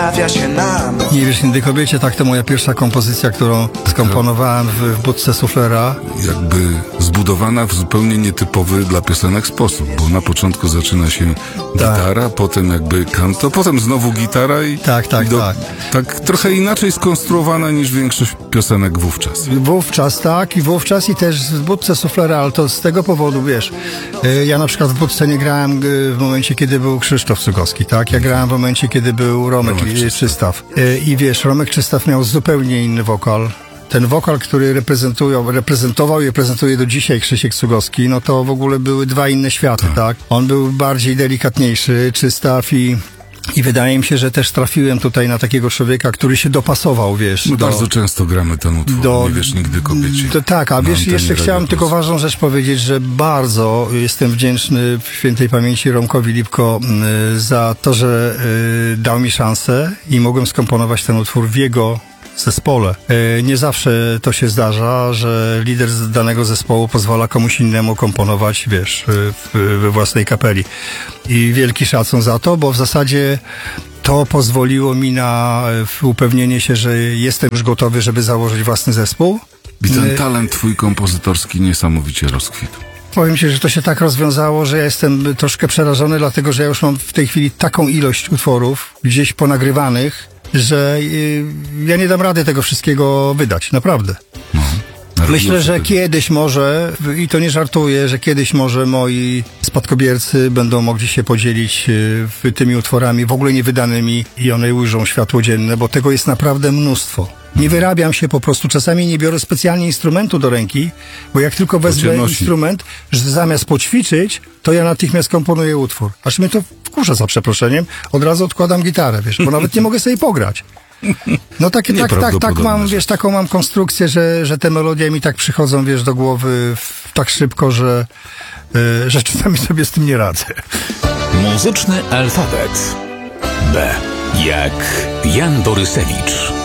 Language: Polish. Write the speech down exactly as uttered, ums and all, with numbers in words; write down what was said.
Nie wiesz nigdy kobiecie, tak to moja pierwsza kompozycja, którą skomponowałem w, w budce suflera. Jakby zbudowana w zupełnie nietypowy dla piosenek sposób, bo na początku zaczyna się gitara, tak. Potem jakby kanto, potem znowu gitara i tak, tak, do, tak. tak trochę inaczej skonstruowana niż większość piosenek wówczas. Wówczas tak i wówczas i też w budce suflera, ale to z tego powodu, wiesz, ja na przykład w budce nie grałem w momencie, kiedy był Krzysztof Cugowski, tak? Ja grałem w momencie, kiedy był Romek, Romek Czystaw. I wiesz, Romek Czystaw miał zupełnie inny wokal. Ten wokal, który reprezentują, reprezentował i reprezentuje do dzisiaj Krzysiek Cugowski, no to w ogóle były dwa inne światy, tak? tak? On był bardziej delikatniejszy, Czystaw i I wydaje mi się, że też trafiłem tutaj na takiego człowieka, który się dopasował, wiesz. My do, bardzo często gramy ten utwór, do, nie wiesz nigdy kobiecie. To, tak, a wiesz, jeszcze chciałem tylko ważną rzecz powiedzieć, że bardzo jestem wdzięczny w świętej pamięci Romkowi Lipko y, za to, że y, dał mi szansę i mogłem skomponować ten utwór w jego zespole. Y, nie zawsze to się zdarza, że lider z danego zespołu pozwala komuś innemu komponować, wiesz, w, we własnej kapeli. I wielki szacun za to, bo w zasadzie to pozwoliło mi na upewnienie się, że jestem już gotowy, żeby założyć własny zespół. I ten talent twój kompozytorski niesamowicie rozkwitł. Powiem ci, że to się tak rozwiązało, że ja jestem troszkę przerażony, dlatego że ja już mam w tej chwili taką ilość utworów gdzieś ponagrywanych, że yy, ja nie dam rady tego wszystkiego wydać, naprawdę. No. Myślę, że kiedyś może, i to nie żartuję, że kiedyś może moi spadkobiercy będą mogli się podzielić y, tymi utworami w ogóle niewydanymi i one ujrzą światło dzienne, bo tego jest naprawdę mnóstwo. Nie wyrabiam się po prostu, czasami nie biorę specjalnie instrumentu do ręki, bo jak tylko wezmę instrument, że zamiast poćwiczyć, to ja natychmiast komponuję utwór. Aż mnie to wkurza, za przeproszeniem, od razu odkładam gitarę, wiesz, bo nawet nie mogę sobie pograć. No tak, tak, tak, tak mam, wiesz, taką mam konstrukcję, że, że te melodie mi tak przychodzą, wiesz, do głowy w, tak szybko, że, yy, że czasami sobie z tym nie radzę. Muzyczny alfabet. B jak Jan Borysewicz.